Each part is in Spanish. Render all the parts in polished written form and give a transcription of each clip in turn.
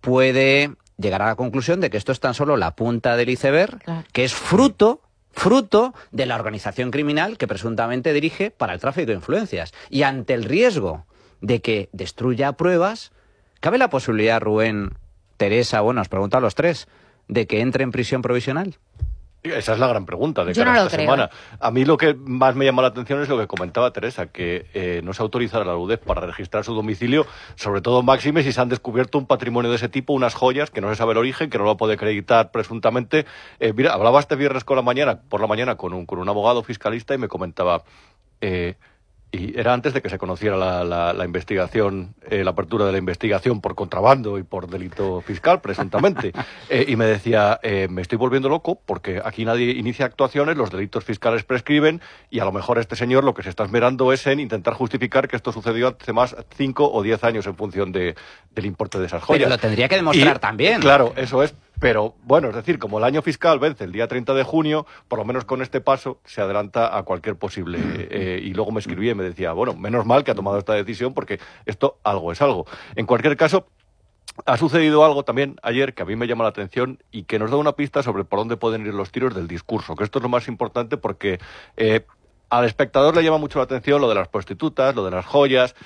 puede llegar a la conclusión de que esto es tan solo la punta del iceberg, que es fruto de la organización criminal que presuntamente dirige para el tráfico de influencias. Y ante el riesgo de que destruya pruebas, ¿cabe la posibilidad, Rubén, Teresa, bueno, os pregunto a los tres, de que entre en prisión provisional? Esa es la gran pregunta de cara a esta semana. A mí lo que más me llama la atención es lo que comentaba Teresa, que no se autoriza a la UDEF para registrar su domicilio, sobre todo máxime si se han descubierto un patrimonio de ese tipo, unas joyas que no se sabe el origen, que no lo puede acreditar presuntamente. Mira, hablaba este viernes por la mañana con un abogado fiscalista y me comentaba... y era antes de que se conociera la investigación, la apertura de la investigación por contrabando y por delito fiscal, presuntamente. Y me decía, me estoy volviendo loco porque aquí nadie inicia actuaciones, los delitos fiscales prescriben y a lo mejor este señor lo que se está esmerando es en intentar justificar que esto sucedió hace más 5 o 10 años en función del importe de esas joyas. Pero lo tendría que demostrar también. Claro, eso es. Pero, bueno, es decir, como el año fiscal vence el día 30 de junio, por lo menos con este paso se adelanta a cualquier posible... y luego me escribía y me decía, bueno, menos mal que ha tomado esta decisión porque esto algo es algo. En cualquier caso, ha sucedido algo también ayer que a mí me llama la atención y que nos da una pista sobre por dónde pueden ir los tiros del discurso, que esto es lo más importante porque al espectador le llama mucho la atención lo de las prostitutas, lo de las joyas...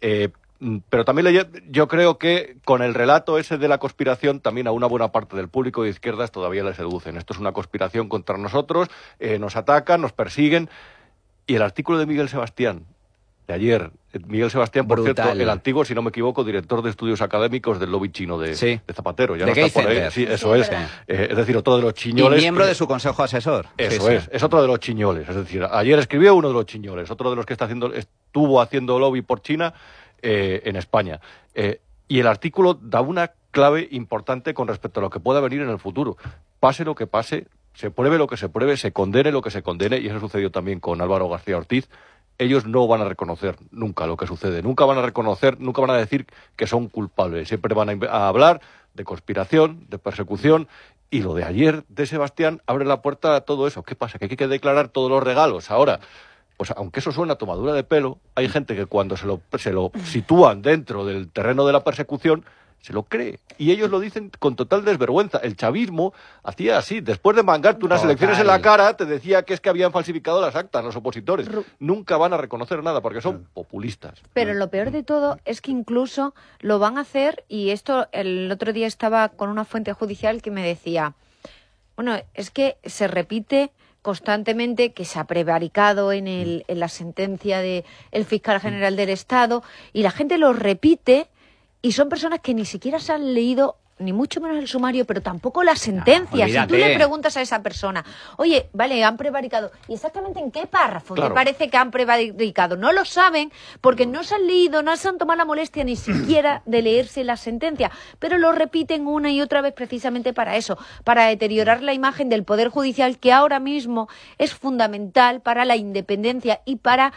pero también yo creo que con el relato ese de la conspiración también a una buena parte del público de izquierdas todavía le seducen. Esto es una conspiración contra nosotros, nos atacan, nos persiguen. Y el artículo de Miguel Sebastián, de ayer, Miguel Sebastián, por cierto, el antiguo, si no me equivoco, director de estudios académicos del lobby chino de Zapatero. Ya no está por ahí. Sí, eso es. Es decir, otro de los chiñoles. Y miembro de su consejo asesor. Eso es otro de los chiñoles. Es decir, ayer escribió uno de los chiñoles, otro de los que estuvo haciendo lobby por China en España. Y el artículo da una clave importante con respecto a lo que pueda venir en el futuro. Pase lo que pase, se pruebe lo que se pruebe, se condene lo que se condene, y eso sucedió también con Álvaro García Ortiz. Ellos no van a reconocer nunca lo que sucede, nunca van a decir que son culpables. Siempre van a hablar de conspiración, de persecución, y lo de ayer de Sebastián abre la puerta a todo eso. ¿Qué pasa? ¿Que hay que declarar todos los regalos ahora? Pues aunque eso suena a tomadura de pelo, hay gente que cuando se lo sitúan dentro del terreno de la persecución, se lo cree. Y ellos lo dicen con total desvergüenza. El chavismo hacía así. Después de mangarte unas elecciones en la cara, te decía que es que habían falsificado las actas los opositores. Nunca van a reconocer nada porque son populistas. Pero lo peor de todo es que incluso lo van a hacer, y esto el otro día estaba con una fuente judicial que me decía, bueno, es que se repite constantemente que se ha prevaricado en la sentencia del fiscal general del Estado, y la gente lo repite, y son personas que ni siquiera se han leído ni mucho menos el sumario, pero tampoco la sentencia. Si tú le preguntas a esa persona, oye, vale, han prevaricado, ¿y exactamente en qué párrafo te parece que han prevaricado? No lo saben porque no se han leído, no se han tomado la molestia ni siquiera de leerse la sentencia, pero lo repiten una y otra vez precisamente para eso, para deteriorar la imagen del Poder Judicial, que ahora mismo es fundamental para la independencia y para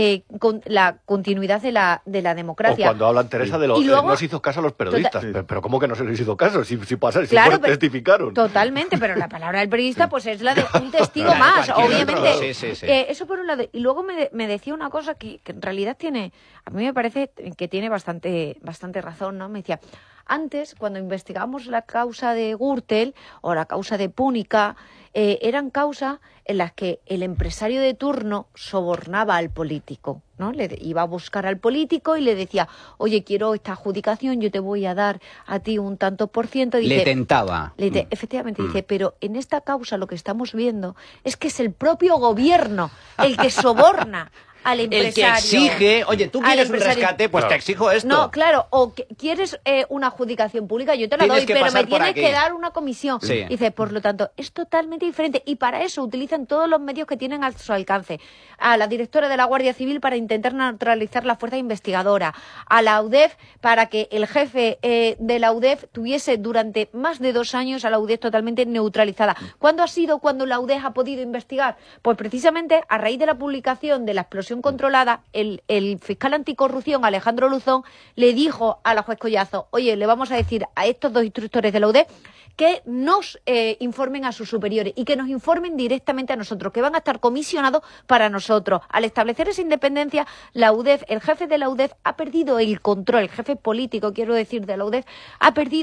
la continuidad de la democracia. O cuando hablan, Teresa, de no se hizo caso a los periodistas. Pero ¿cómo que no se les hizo caso? Si testificaron. Totalmente, pero la palabra del periodista pues es la de un testigo más, obviamente. Eso por un lado. Y luego me decía una cosa que en realidad a mí me parece que tiene bastante razón, ¿no? Me decía, antes, cuando investigamos la causa de Gürtel o la causa de Púnica, eran causas en las que el empresario de turno sobornaba al político, ¿no? Le iba a buscar al político y le decía, oye, quiero esta adjudicación, yo te voy a dar a ti un tanto por ciento. Dice, le tentaba. Efectivamente, dice, pero en esta causa lo que estamos viendo es que es el propio gobierno el que soborna al empresario. El que exige, oye, tú quieres un rescate, pues te exijo esto. No, claro, o quieres una adjudicación pública, yo te la doy, pero me tienes que dar una comisión. Dice, por lo tanto, es totalmente diferente, y para eso utilizan todos los medios que tienen a su alcance. A la directora de la Guardia Civil para intentar neutralizar la fuerza investigadora, a la UDEF para que el jefe de la UDEF tuviese durante más de 2 años a la UDEF totalmente neutralizada. ¿Cuándo ha sido cuando la UDEF ha podido investigar? Pues precisamente a raíz de la publicación de la explosión controlada, el fiscal anticorrupción, Alejandro Luzón, le dijo a la juez Collazo, oye, le vamos a decir a estos 2 instructores de la UDEF que nos informen a sus superiores y que nos informen directamente a nosotros, que van a estar comisionados para nosotros. Al establecer esa independencia, la UDEF, el jefe de la UDEF ha perdido el control, el jefe político, quiero decir, de la UDEF, ha perdido